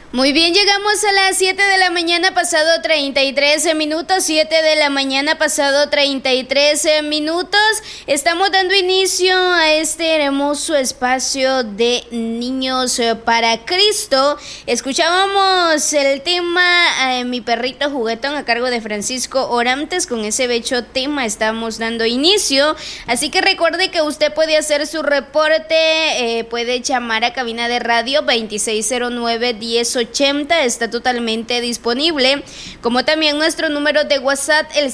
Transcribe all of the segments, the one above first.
Muy bien, llegamos a las 7 de la mañana pasado 33 minutos, 7 de la mañana pasado 33 minutos. Estamos dando inicio a este hermoso espacio de Niños para Cristo. Escuchábamos el tema Mi perrito juguetón a cargo de Francisco Orantes. Con ese bello tema estamos dando inicio. Así que recuerde que usted puede hacer su reporte, puede llamar a cabina de radio 2609-1080, está totalmente disponible, como también nuestro número de WhatsApp, el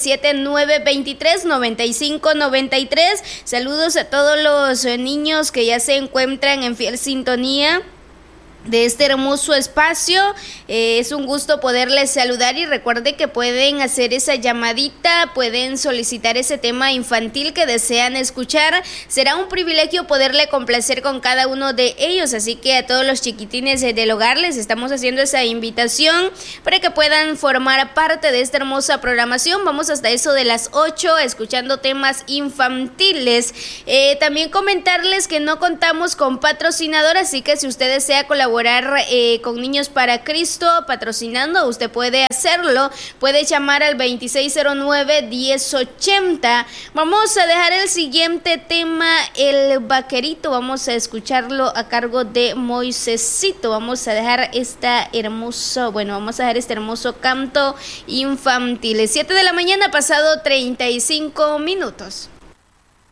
7923-9593. Saludos a todos los niños que ya se encuentran en fiel sintonía de este hermoso espacio. Es un gusto poderles saludar y recuerde que pueden hacer esa llamadita, pueden solicitar ese tema infantil que desean escuchar. Será un privilegio poderle complacer con cada uno de ellos, así que a todos los chiquitines del hogar les estamos haciendo esa invitación para que puedan formar parte de esta hermosa programación. Vamos hasta eso de las 8 escuchando temas infantiles. También comentarles que no contamos con patrocinador, así que si usted desea colaborar con Niños para Cristo patrocinando, usted puede hacerlo, puede llamar al 2609-1080. Vamos a dejar el siguiente tema, El Vaquerito, vamos a escucharlo a cargo de Moisésito. Vamos a dejar este hermoso canto infantil. 7 de la mañana pasado 35 minutos.